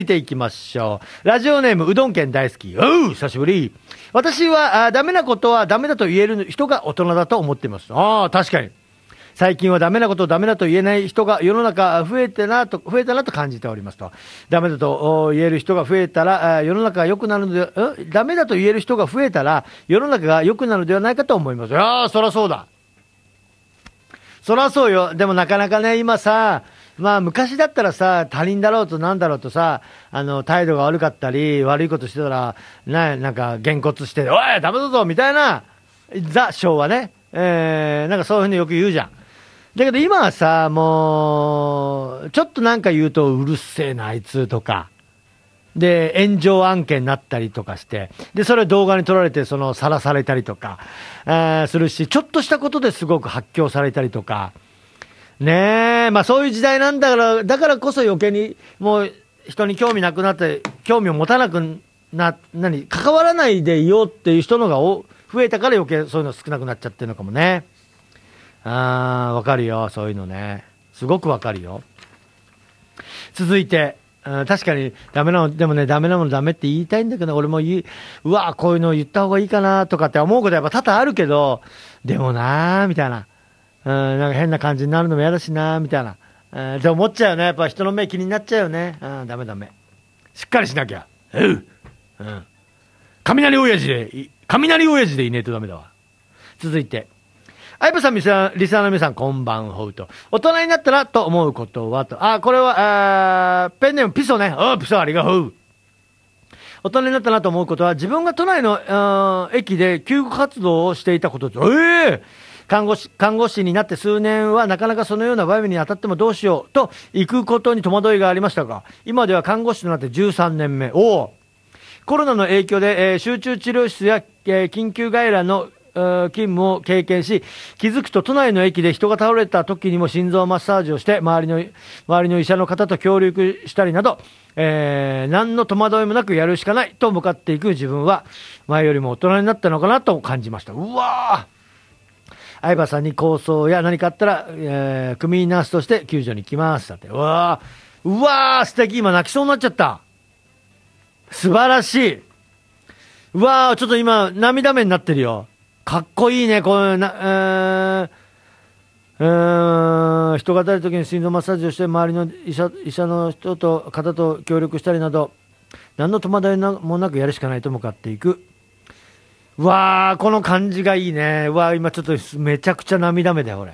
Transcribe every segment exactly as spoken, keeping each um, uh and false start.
見ていきましょう。ラジオネームうどん県大好き。おう久しぶり。私はあダメなことはダメだと言える人が大人だと思っています。ああ確かに最近はダメなことをダメだと言えない人が世の中増えてなと増えたなと感じておりますと。ダメだと言える人が増えたら世の中が良くなるので、ダメだと言える人が増えたら世の中が良くなるのではないかと思います。いやーそらそうだ。そらそうよ。でもなかなかね今さ、まあ昔だったらさ、他人だろうとなんだろうとさ、あの態度が悪かったり悪いことしてたらな、なんかげんこつしておいダメだぞみたいなザ昭和ね、えー、なんかそういうふうによく言うじゃん。だけど今はさ、もうちょっとなんか言うとうるせえなあいつとかで炎上案件になったりとかして、でそれ動画に撮られてその晒されたりとか、えー、するし、ちょっとしたことですごく発狂されたりとかねえ、まあそういう時代なんだから、だからこそ余計にもう人に興味なくなって、興味を持たなくな、何、関わらないでいようっていう人のがお増えたから余計そういうの少なくなっちゃってるのかもね。あー、わかるよ、そういうのね。すごくわかるよ。続いて、うん、確かにダメなの、でもね、ダメなものダメって言いたいんだけど、俺も言う、うわ、こういうの言った方がいいかなとかって思うことやっぱ多々あるけど、でもなー、みたいな。うん、なんか変な感じになるのも嫌だしなみたいな、うん、って思っちゃうよね。やっぱ人の目気になっちゃうよね。うん、ダメダメ。しっかりしなきゃ。う、うん、雷親父で雷親父でいねえとダメだわ。続いて、相葉さん、リスナーの皆さん、こんばんほうと。大人になったらと思うことはと。あ、これはあペンネームピソね。おピソありがとう。大人になったなと思うことは、自分が都内の駅で救護活動をしていたことです。ええー看護師、看護師になって数年はなかなかそのような場面に当たってもどうしようと行くことに戸惑いがありましたが、今では看護師となってじゅうさんねんめ。おお。コロナの影響で、えー、集中治療室や、えー、緊急外来の勤務を経験し、気づくと都内の駅で人が倒れた時にも心臓マッサージをして周りの周りの医者の方と協力したりなど、えー、何の戸惑いもなくやるしかないと向かっていく自分は前よりも大人になったのかなと感じました。うわー、相葉さんに構想や何かあったら、えー、組員ナースとして救助に行きますだって。うわー、うわー素敵。今泣きそうになっちゃった。素晴らしい。うわーちょっと今涙目になってるよ。かっこいいね。こういうな、えーえー、人が当たるときに心臓マッサージをして周りの医者、医者の人と方と協力したりなど何の戸惑いもなくやるしかないと向かっていく。うわーこの感じがいいね。うわー今ちょっとめちゃくちゃ涙目だよ俺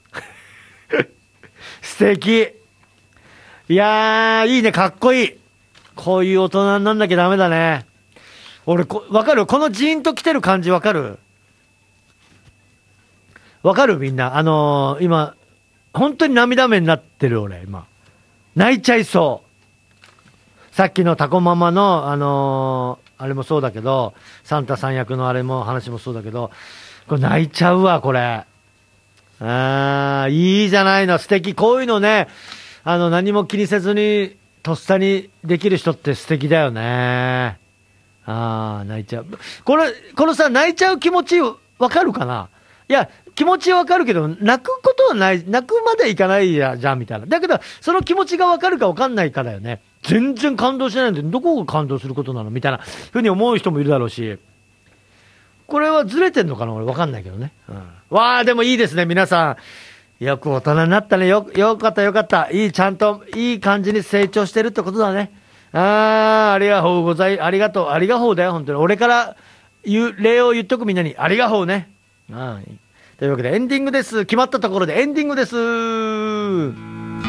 素敵。いやーいいね、かっこいい。こういう大人になんなきゃダメだね。俺こわかる、このジーンと来てる感じわかるわかるみんな。あのー、今本当に涙目になってる俺今。泣いちゃいそう。さっきのタコママのあのーあれもそうだけど、サンタさん役のあれも話もそうだけど、これ泣いちゃうわこれ。あーいいじゃないの、素敵。こういうのね、あの何も気にせずにとっさにできる人って素敵だよね。あー泣いちゃう。これこのさ泣いちゃう気持ちわかるかな。いや気持ちはわかるけど泣くことはない、泣くまでいかないじゃんみたいな。だけどその気持ちがわかるかわかんないかだよね。全然感動しないんで、どこが感動することなのみたいなふうに思う人もいるだろうし、これはずれてんのかな俺わかんないけどね、うん、わーでもいいですね。皆さんよく大人になったね。よ、よかったよかった。いい、ちゃんといい感じに成長してるってことだね。あーありがとうござい、ありがとう、ありがとうだよ本当に。俺から言う礼を言っとくみんなにありがとうね。あというわけでエンディングです。決まったところでエンディングです。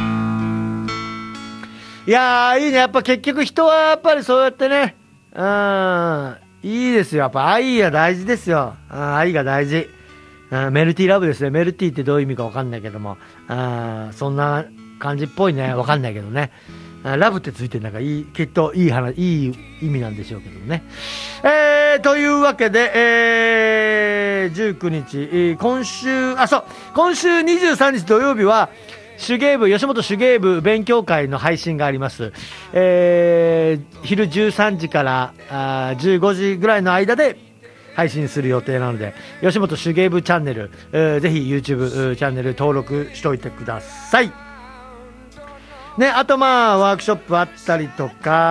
いやーいいね。やっぱ結局人はやっぱりそうやってね、うんいいですよ。やっぱ愛が大事ですよ。愛が大事。メルティーラブですね。メルティーってどういう意味か分かんないけども、あそんな感じっぽいね。分かんないけどね。ラブってついてるなんかいい、きっといい話、いい意味なんでしょうけどね。えー、というわけで、えー、じゅうくにち、今週、あ、そう、今週にじゅうさんにち土曜日は、手芸部、吉本手芸部勉強会の配信があります。えー、昼じゅうさんじからあじゅうごじぐらいの間で配信する予定なので、吉本手芸部チャンネル、えー、ぜひ YouTube チャンネル登録しておいてください。 ね、あとまあ、ワークショップあったりとか、